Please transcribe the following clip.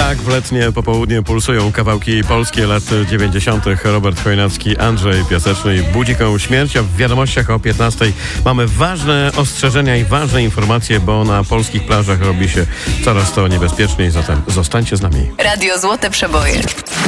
Tak, w letnie popołudnie pulsują kawałki polskie lat 90. Robert Chojnacki, Andrzej Piaseczny i Budziką Śmierć. A w wiadomościach o 15 mamy ważne ostrzeżenia i ważne informacje, bo na polskich plażach robi się coraz to niebezpieczniej, zatem zostańcie z nami. Radio Złote Przeboje.